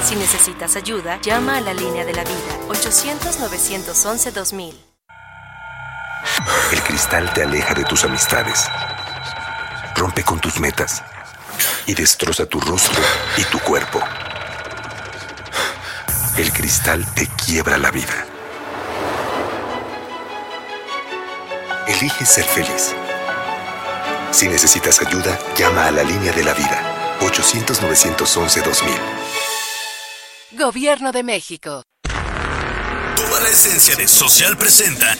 Si necesitas ayuda, llama a la línea de la vida, 800-911-2000. El cristal te aleja de tus amistades, rompe con tus metas y destroza tu rostro y tu cuerpo. El cristal te quiebra la vida. Elige ser feliz. Si necesitas ayuda, llama a la línea de la vida, 800-911-2000. Gobierno de México. Toda la esencia de Social presenta